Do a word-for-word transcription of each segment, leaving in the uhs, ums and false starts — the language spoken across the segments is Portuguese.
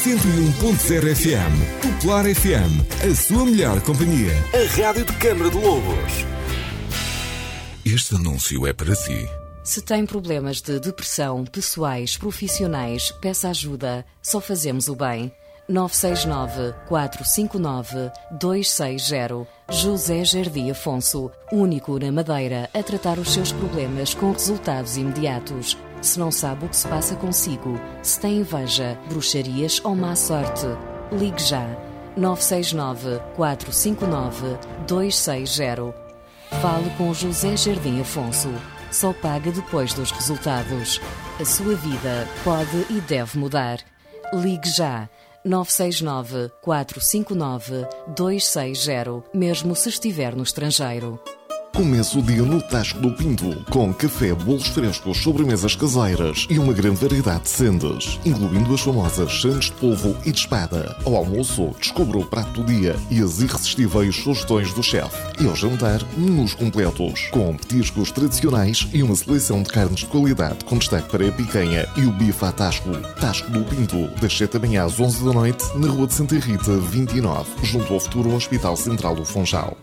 cento e um ponto zero F M. Popular F M, a sua melhor companhia. A rádio de Câmara de Lobos. Este anúncio é para si. Se tem problemas de depressão, pessoais, profissionais, peça ajuda. Só fazemos o bem. nove seis nove, quatro cinco nove, dois seis zero. José Jardim Afonso, único na Madeira a tratar os seus problemas com resultados imediatos. Se não sabe o que se passa consigo, se tem inveja, bruxarias ou má sorte, ligue já. nove seis nove, quatro cinco nove, dois seis zero. Fale com José Jardim Afonso. Só paga depois dos resultados. A sua vida pode e deve mudar. Ligue já. nove seis nove, quatro cinco nove, dois seis zero, mesmo se estiver no estrangeiro. Comece o dia no Tasco do Pinto, com café, bolos frescos, sobremesas caseiras e uma grande variedade de sendas, incluindo as famosas sandes de polvo e de espada. Ao almoço, descubra o prato do dia e as irresistíveis sugestões do chefe. E ao jantar, menus completos, com petiscos tradicionais e uma seleção de carnes de qualidade, com destaque para a picanha e o bife à Tasco. Tasco do Pinto, das sete da manhã às onze da noite, na Rua de Santa Rita, vinte e nove, junto ao futuro Hospital Central do Funchal.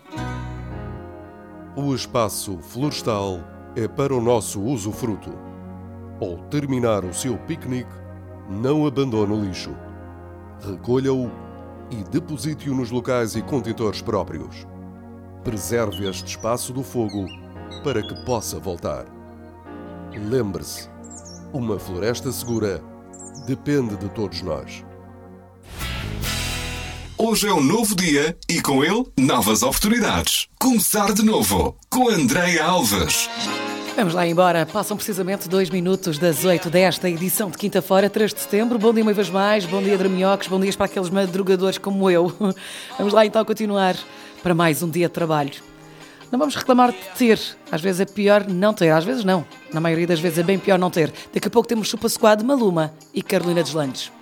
O espaço florestal é para o nosso usufruto. Ao terminar o seu piquenique, não abandone o lixo. Recolha-o e deposite-o nos locais e contentores próprios. Preserve este espaço do fogo para que possa voltar. Lembre-se, uma floresta segura depende de todos nós. Hoje é um novo dia e com ele, novas oportunidades. Começar de novo com Andréia Alves. Vamos lá embora. Passam precisamente dois minutos das oito desta edição de quinta-feira, três de setembro. Bom dia uma vez mais, bom dia Dramiocos, bom dia para aqueles madrugadores como eu. Vamos lá então continuar para mais um dia de trabalho. Não vamos reclamar de ter. Às vezes é pior não ter, às vezes não. Na maioria das vezes é bem pior não ter. Daqui a pouco temos Chupa Squad, Maluma e Carolina Deslandes.